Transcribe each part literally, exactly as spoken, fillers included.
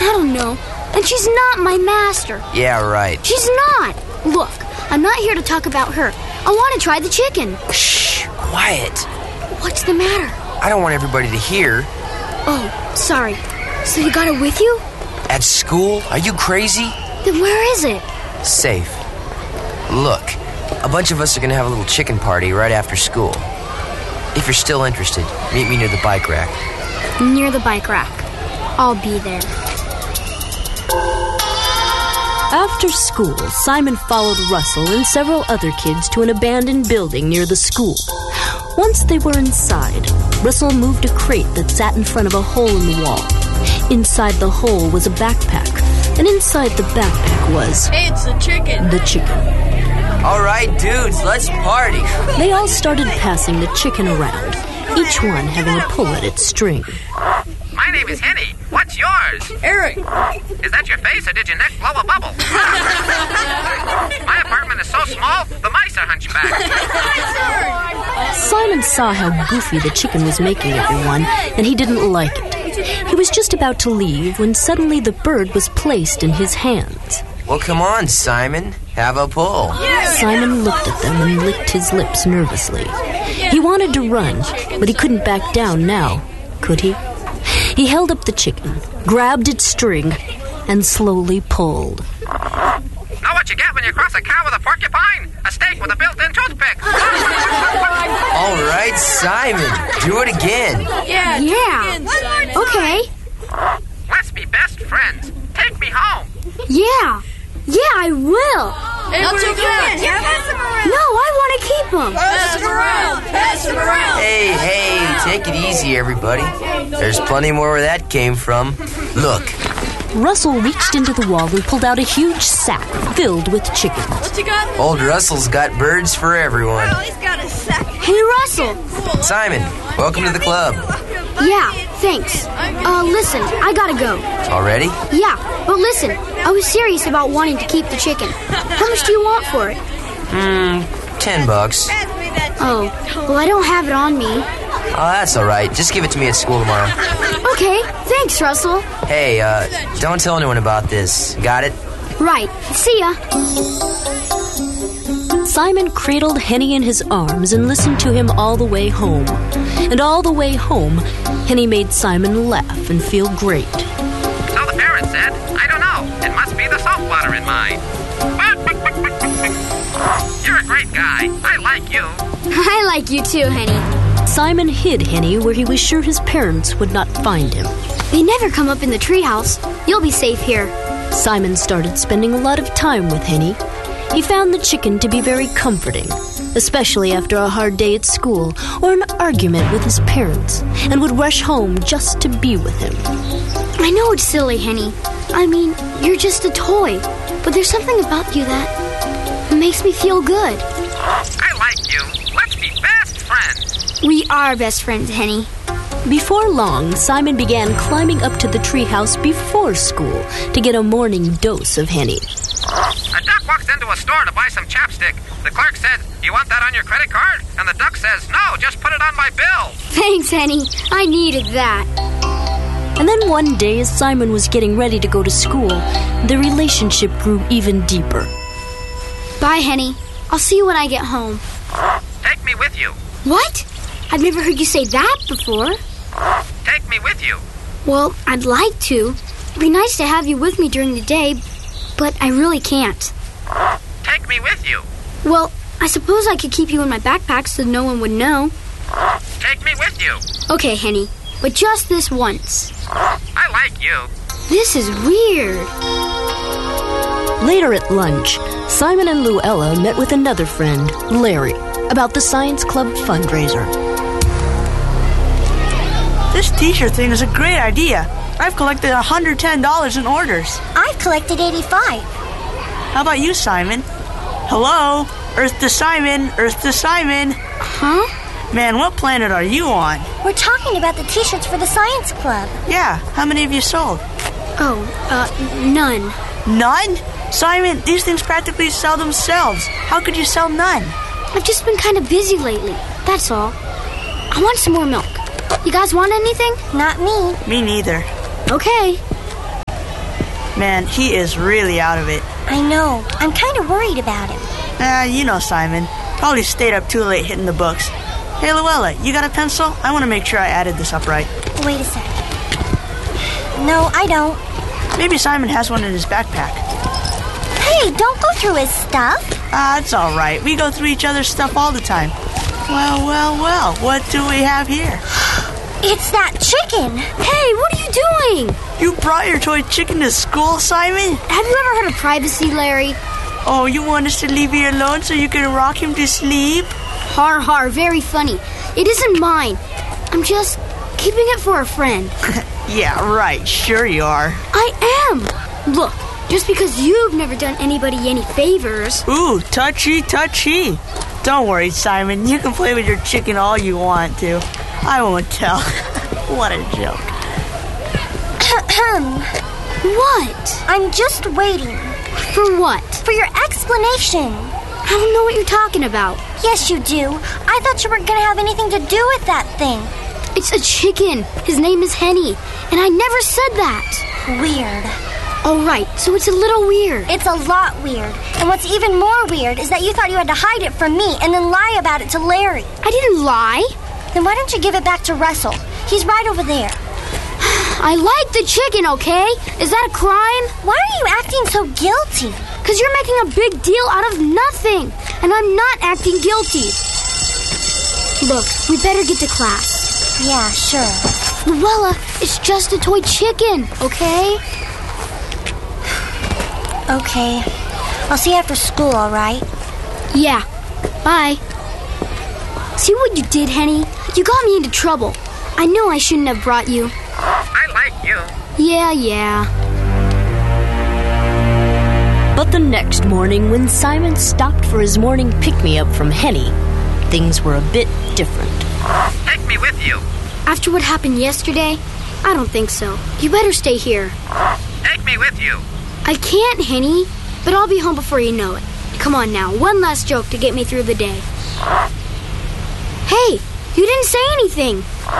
I don't know. And she's not my master. Yeah, right. She's not. Look, I'm not here to talk about her. I want to try the chicken. Shh, quiet. What's the matter? I don't want everybody to hear. Oh, sorry. So you got it with you? At school? Are you crazy? Then where is it? Safe. Look, a bunch of us are going to have a little chicken party right after school. If you're still interested, meet me near the bike rack. Near the bike rack. I'll be there. After school, Simon followed Russell and several other kids to an abandoned building near the school. Once they were inside, Russell moved a crate that sat in front of a hole in the wall. Inside the hole was a backpack, and inside the backpack was... It's the chicken. The chicken. All right, dudes, let's party. They all started passing the chicken around, each one having a pull at its string. My name is Henny. What's yours? Eric. Is that your face, or did your neck blow a bubble? My apartment is so small, the mice are hunchbacked. Simon saw how goofy the chicken was making everyone, and he didn't like it. He was just about to leave when suddenly the bird was placed in his hands. Well, come on, Simon. Have a pull. Simon looked at them and licked his lips nervously. He wanted to run, but he couldn't back down now, could he? He held up the chicken, grabbed its string, and slowly pulled. Know what you get when you cross a cow with a porcupine? A steak with a built-in toothpick. All right, Simon, do it again. Yeah. Yeah. Okay. Let's be best friends. Take me home. Yeah. Yeah, I will. Not too good. Yeah, pass them around. No, I want to keep them. Pass them around. Pass them around. Hey, hey, take it easy, everybody. There's plenty more where that came from. Look. Russell reached into the wall and pulled out a huge sack filled with chickens. What you got? Old Russell's got birds for everyone. Oh, he's got a sack. Hey, Russell. Simon, welcome to the club. Yeah, thanks. Uh, listen, I gotta go. Already? Yeah, but listen, I was serious about wanting to keep the chicken. How much do you want for it? Hmm, ten bucks. Oh, well, I don't have it on me. Oh, that's all right. Just give it to me at school tomorrow. Okay, thanks, Russell. Hey, uh, don't tell anyone about this. Got it? Right. See ya. Simon cradled Henny in his arms and listened to him all the way home. And all the way home, Henny made Simon laugh and feel great. So the parrot said, I don't know. It must be the salt water in mine. You're a great guy. I like you. I like you too, Henny. Simon hid Henny where he was sure his parents would not find him. They never come up in the treehouse. You'll be safe here. Simon started spending a lot of time with Henny. He found the chicken to be very comforting, especially after a hard day at school or an argument with his parents, and would rush home just to be with him. I know it's silly, Henny. I mean, you're just a toy. But there's something about you that makes me feel good. I like you. Let's be best friends. We are best friends, Henny. Before long, Simon began climbing up to the treehouse before school to get a morning dose of Henny. A duck walks into a store to buy some chapstick. The clerk said, you want that on your credit card? And the duck says, no, just put it on my bill. Thanks, Henny. I needed that. And then one day, as Simon was getting ready to go to school, their relationship grew even deeper. Bye, Henny. I'll see you when I get home. Take me with you. What? I've never heard you say that before. Take me with you. Well, I'd like to. It'd be nice to have you with me during the day, but I really can't. Take me with you. Well, I suppose I could keep you in my backpack so no one would know. Take me with you. Okay, Henny, but just this once. I like you. This is weird. Later at lunch, Simon and Luella met with another friend, Larry, about the Science Club fundraiser. This t-shirt thing is a great idea. I've collected one hundred ten dollars in orders. I've collected eighty-five. How about you, Simon? Hello? Earth to Simon, Earth to Simon. Huh? Man, what planet are you on? We're talking about the t-shirts for the Science Club. Yeah, how many have you sold? Oh, uh, none. None? Simon, these things practically sell themselves. How could you sell none? I've just been kind of busy lately, that's all. I want some more milk. You guys want anything? Not me. Me neither. Okay. Man, he is really out of it. I know. I'm kind of worried about him. Ah, you know Simon. Probably stayed up too late hitting the books. Hey, Luella, you got a pencil? I want to make sure I added this up right. Wait a sec. No, I don't. Maybe Simon has one in his backpack. Hey, don't go through his stuff. Ah, it's all right. We go through each other's stuff all the time. Well, well, well. What do we have here? It's that chicken. Hey, what are you doing? You brought your toy chicken to school, Simon? Have you ever heard of privacy, Larry? Oh, you want us to leave you alone so you can rock him to sleep? Har har, very funny. It isn't mine. I'm just keeping it for a friend. Yeah, right. Sure you are. I am. Look, just because you've never done anybody any favors. Ooh, touchy, touchy. Don't worry, Simon. You can play with your chicken all you want to. I won't tell. What a joke. What? I'm just waiting. For what? For your explanation. I don't know what you're talking about. Yes, you do. I thought you weren't going to have anything to do with that thing. It's a chicken. His name is Henny. And I never said that. Weird. Oh, right. So it's a little weird. It's a lot weird. And what's even more weird is that you thought you had to hide it from me and then lie about it to Larry. I didn't lie. Then why don't you give it back to Russell? He's right over there. I like the chicken, okay? Is that a crime? Why are you acting so guilty? Because you're making a big deal out of nothing. And I'm not acting guilty. Look, we better get to class. Yeah, sure. Luella, it's just a toy chicken, okay? Okay. I'll see you after school, all right? Yeah. Bye. See what you did, Henny? You got me into trouble. I know I shouldn't have brought you. I like you. Yeah, yeah. But the next morning, when Simon stopped for his morning pick-me-up from Henny, things were a bit different. Take me with you. After what happened yesterday, I don't think so. You better stay here. Take me with you. I can't, Henny, but I'll be home before you know it. Come on now, one last joke to get me through the day. Hey, you didn't say anything.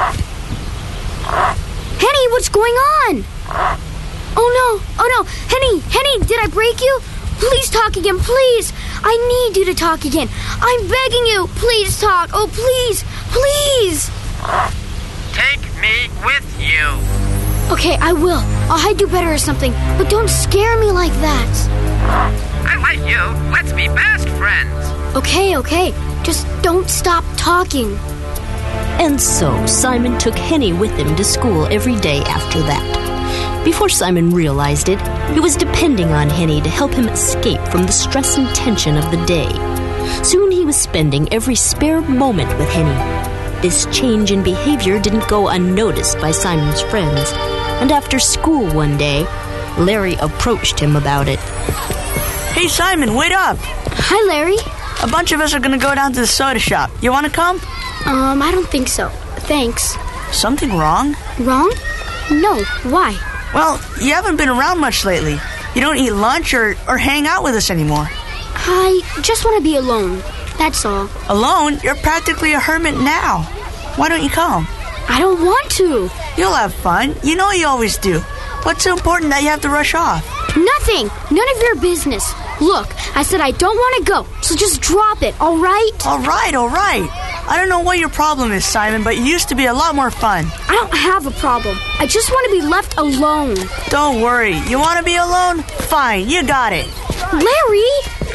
Henny, what's going on? Oh no, oh no, Henny, Henny, did I break you? Please talk again, please. I need you to talk again. I'm begging you, please talk. Oh, please, please. Take me with you. Okay, I will. I'll hide you better or something, but don't scare me like that. I like you. Let's be best friends. Okay, okay. Just don't stop talking. And so Simon took Henny with him to school every day after that. Before Simon realized it, he was depending on Henny to help him escape from the stress and tension of the day. Soon he was spending every spare moment with Henny. This change in behavior didn't go unnoticed by Simon's friends, and after school one day, Larry approached him about it. Hey, Simon, wait up. Hi, Larry. A bunch of us are going to go down to the soda shop. You want to come? Um, I don't think so. Thanks. Something wrong? Wrong? No. Why? Well, you haven't been around much lately. You don't eat lunch or, or hang out with us anymore. I just want to be alone. That's all. Alone? You're practically a hermit now. Why don't you come? I don't want to. You'll have fun. You know you always do. What's so important that you have to rush off? Nothing. None of your business. Look, I said I don't want to go, so just drop it, all right? All right, all right. I don't know what your problem is, Simon, but you used to be a lot more fun. I don't have a problem. I just want to be left alone. Don't worry. You want to be alone? Fine, you got it. Larry!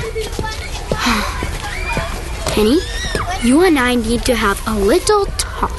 Henny, you and I need to have a little talk.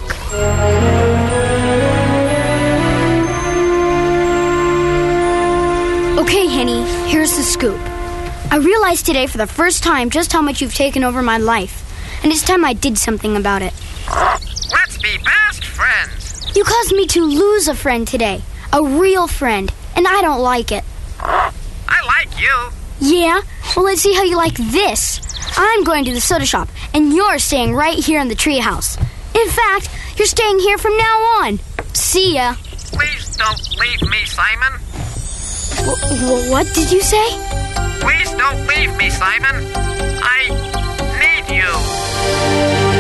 Okay, Henny, here's the scoop. I realized today for the first time just how much you've taken over my life. And it's time I did something about it. Let's be best friends. You caused me to lose a friend today. A real friend. And I don't like it. I like you. Yeah? Well, let's see how you like this. I'm going to the soda shop, and you're staying right here in the treehouse. In fact, you're staying here from now on. See ya. Please don't leave me, Simon. W- w- what did you say? Please don't leave me, Simon. I need you.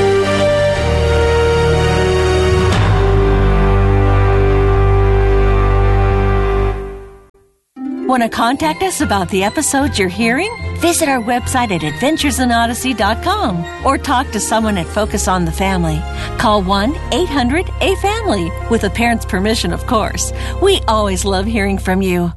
Want to contact us about the episodes you're hearing? Visit our website at adventures in odyssey dot com or talk to someone at Focus on the Family. Call one eight hundred A family, with a parent's permission, of course. We always love hearing from you.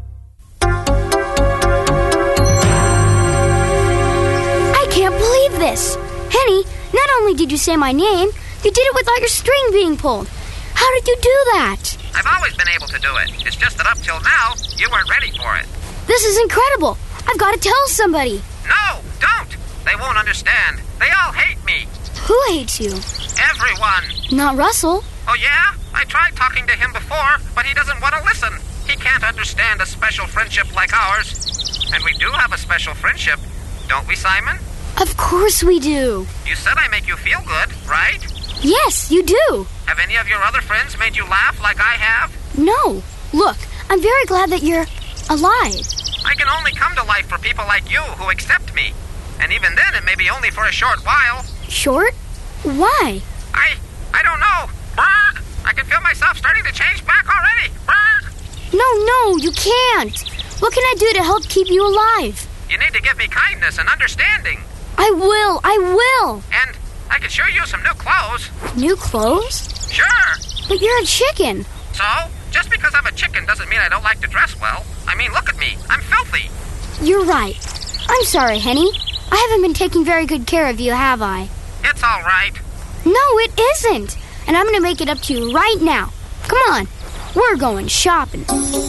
I can't believe this. Henny, not only did you say my name, you did it without your string being pulled. How did you do that? I've always been able to do it. It's just that up till now, you weren't ready for it. This is incredible. I've got to tell somebody. No, don't. They won't understand. They all hate me. Who hates you? Everyone. Not Russell. Oh, yeah? I tried talking to him before, but he doesn't want to listen. He can't understand a special friendship like ours. And we do have a special friendship, don't we, Simon? Of course we do. You said I make you feel good, right? Yes, you do. Have any of your other friends made you laugh like I have? No. Look, I'm very glad that you're alive. I can only come to life for people like you who accept me. And even then, it may be only for a short while. Short? Why? I... I don't know. Brrr! I can feel myself starting to change back already. Brrr! No, no, you can't. What can I do to help keep you alive? You need to give me kindness and understanding. I will, I will. And I could sure use some new clothes. New clothes? Sure. But you're a chicken. So, just because I'm a chicken doesn't mean I don't like to dress well. I mean, look at me. I'm filthy. You're right. I'm sorry, Henny. I haven't been taking very good care of you, have I? It's all right. No, it isn't. And I'm going to make it up to you right now. Come on. We're going shopping.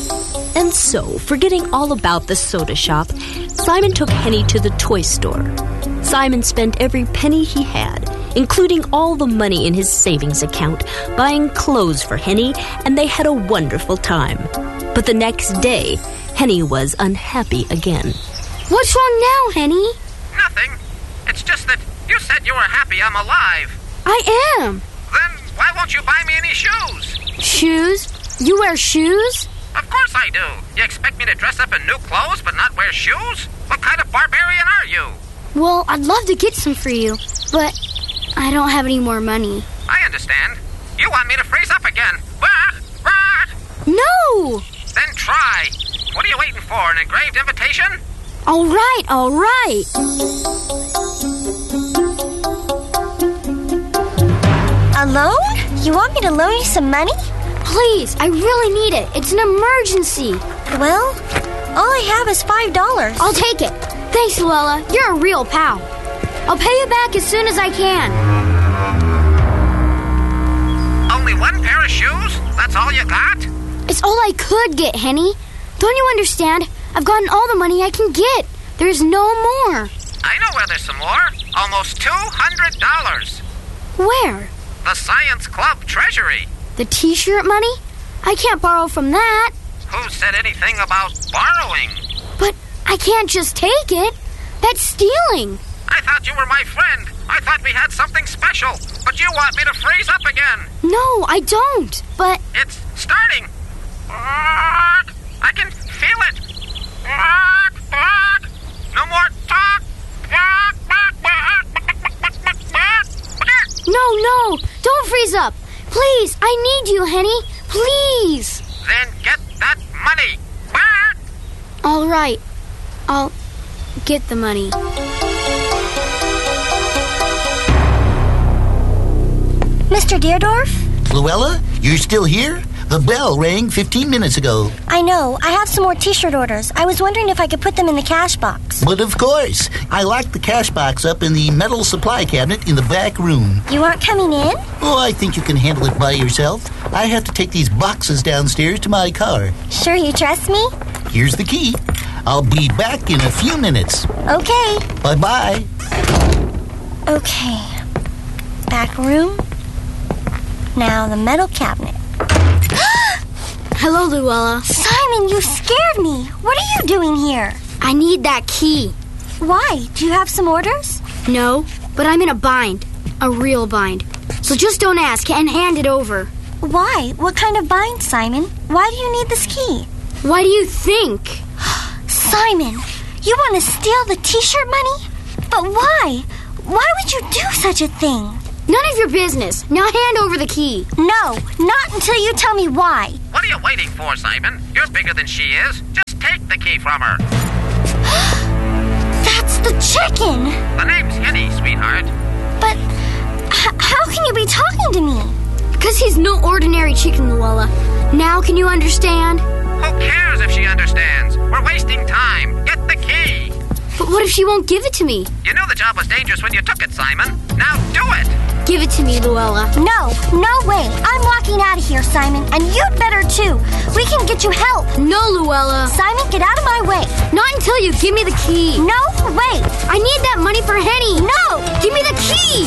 And so, forgetting all about the soda shop, Simon took Henny to the toy store. Simon spent every penny he had, including all the money in his savings account, buying clothes for Henny, and they had a wonderful time. But the next day, Henny was unhappy again. What's wrong now, Henny? Nothing. It's just that you said you were happy I'm alive. I am. Then why won't you buy me any shoes? Shoes? You wear shoes? Of course I do. You expect me to dress up in new clothes but not wear shoes? What kind of barbarian are you? Well, I'd love to get some for you, but I don't have any more money. I understand. You want me to freeze up again. Bah! Bah! No! Then try. What are you waiting for, an engraved invitation? All right, all right. Alone? You want me to loan you some money? Please, I really need it. It's an emergency. Well, all I have is five dollars. I'll take it. Thanks, Luella. You're a real pal. I'll pay you back as soon as I can. Only one pair of shoes? That's all you got? It's all I could get, Henny. Don't you understand? I've gotten all the money I can get. There's no more. I know where there's some more. Almost two hundred dollars. Where? The Science Club treasury. The T-shirt money? I can't borrow from that. Who said anything about borrowing? But I can't just take it. That's stealing. I thought you were my friend. I thought we had something special. But you want me to freeze up again. No, I don't. But... It's starting. I can feel it. No more talk. No, no. Don't freeze up. Please, I need you, Henny. Please. Then get that money. All right. I'll get the money. Mister Deerdorf? Luella, you're still here? The bell rang fifteen minutes ago. I know. I have some more T-shirt orders. I was wondering if I could put them in the cash box. But of course. I locked the cash box up in the metal supply cabinet in the back room. You aren't coming in? Oh, I think you can handle it by yourself. I have to take these boxes downstairs to my car. Sure you trust me? Here's the key. I'll be back in a few minutes. Okay. Bye-bye. Okay. Back room. Now the metal cabinet. Hello, Luella. Simon, you scared me. What are you doing here? I need that key. Why? Do you have some orders? No, but I'm in a bind. A real bind. So just don't ask and hand it over. Why? What kind of bind, Simon? Why do you need this key? Why do you think? Simon, you want to steal the T-shirt money? But why? Why would you do such a thing? None of your business. Now hand over the key. No, not until you tell me why. What are you waiting for, Simon? You're bigger than she is. Just take the key from her. That's the chicken! The name's Henny, sweetheart. But h- how can you be talking to me? Because he's no ordinary chicken, Luella. Now can you understand? Who cares if she understands? We're wasting time. Get the key. But what if she won't give it to me? You knew the job was dangerous when you took it, Simon. Now do it. Give it to me, Luella. No, no way. I'm walking out of here, Simon, and you'd better too. We can get you help. No, Luella. Simon, get out of my way. Not until you give me the key. No, wait. I need that money for Henny. No. Give me the key.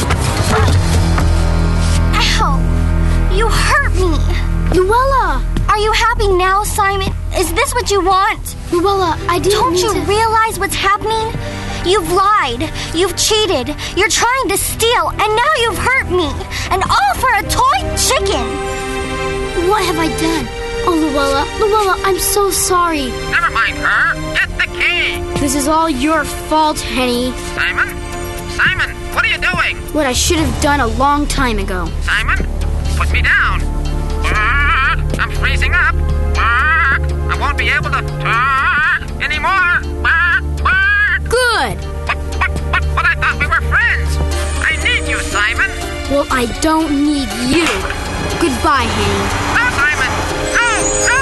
Ow. You hurt me. Luella. Are you happy now, Simon? Is this what you want? Luella, I didn't Don't mean you to... realize what's happening? You've lied. You've cheated. You're trying to steal, and now you've hurt me. And all for a toy chicken. What have I done? Oh, Luella, Luella, I'm so sorry. Never mind her. Get the key. This is all your fault, Henny. Simon? Simon, what are you doing? What I should have done a long time ago. Simon, put me down. I'm freezing up. I won't be able to talk anymore. Good. But, but, but, but I thought we were friends. I need you, Simon. Well, I don't need you. Goodbye, Henny. No, Simon. No, no.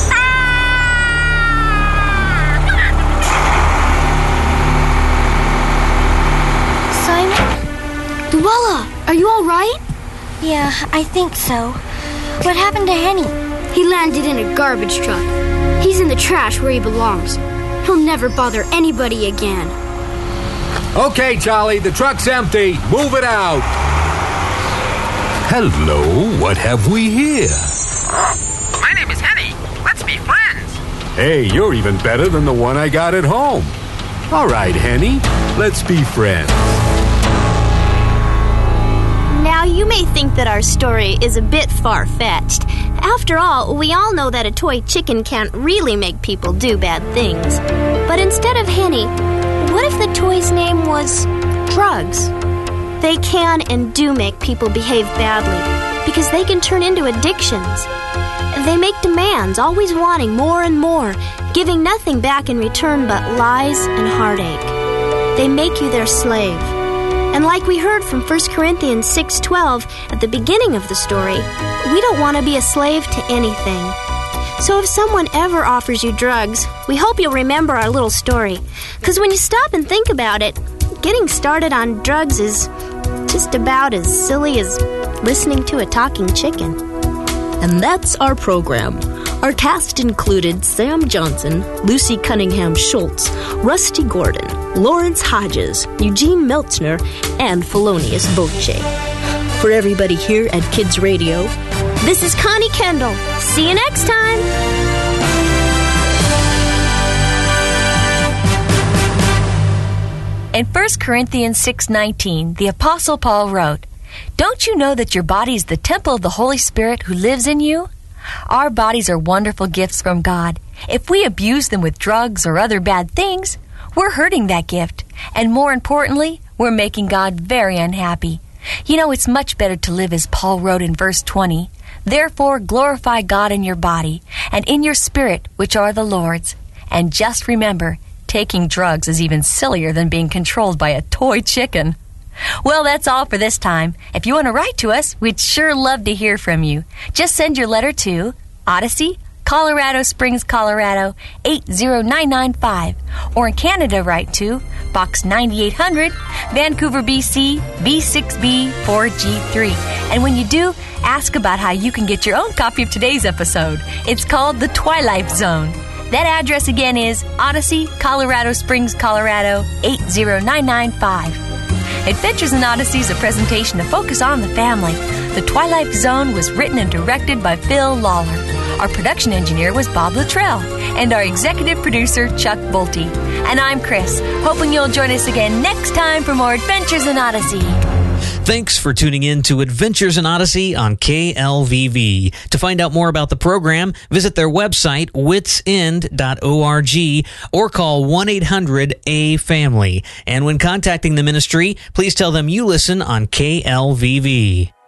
Simon? Luella, are you all right? Yeah, I think so. What happened to Henny? He landed in a garbage truck. He's in the trash where he belongs. He'll never bother anybody again. Okay, Charlie, the truck's empty. Move it out. Hello, what have we here? My name is Henny. Let's be friends. Hey, you're even better than the one I got at home. All right, Henny, let's be friends. Now, you may think that our story is a bit far-fetched. After all, we all know that a toy chicken can't really make people do bad things. But instead of Henny, what if the toy's name was drugs? They can and do make people behave badly because they can turn into addictions. They make demands, always wanting more and more, giving nothing back in return but lies and heartache. They make you their slave. And like we heard from First Corinthians six twelve at the beginning of the story, we don't want to be a slave to anything. So if someone ever offers you drugs, we hope you'll remember our little story. Because when you stop and think about it, getting started on drugs is just about as silly as listening to a talking chicken. And that's our program. Our cast included Sam Johnson, Lucy Cunningham Schultz, Rusty Gordon, Lawrence Hodges, Eugene Meltzner, and Felonious Voce. For everybody here at Kids Radio, this is Connie Kendall. See you next time. In First Corinthians six nineteen, the Apostle Paul wrote, "Don't you know that your body is the temple of the Holy Spirit who lives in you? Our bodies are wonderful gifts from God. If we abuse them with drugs or other bad things, we're hurting that gift. And more importantly, we're making God very unhappy. You know, it's much better to live as Paul wrote in verse twenty. Therefore, glorify God in your body and in your spirit, which are the Lord's. And just remember, taking drugs is even sillier than being controlled by a toy chicken." Well, that's all for this time. If you want to write to us, we'd sure love to hear from you. Just send your letter to Odyssey, Colorado Springs, Colorado, eight zero nine nine five. Or in Canada, write to Box ninety-eight hundred, Vancouver, B C, V six B four G three. And when you do, ask about how you can get your own copy of today's episode. It's called The Twilight Zone. That address again is Odyssey, Colorado Springs, Colorado, eight zero nine nine five. Adventures in Odyssey is a presentation to focus on the family. The Twilight Zone was written and directed by Phil Lawler. Our production engineer was Bob Luttrell, and our executive producer, Chuck Bolte. And I'm Chris, hoping you'll join us again next time for more Adventures in Odyssey. Thanks for tuning in to Adventures in Odyssey on K L V V. To find out more about the program, visit their website, wits end dot org, or call one eight hundred A family. And when contacting the ministry, please tell them you listen on K L V V.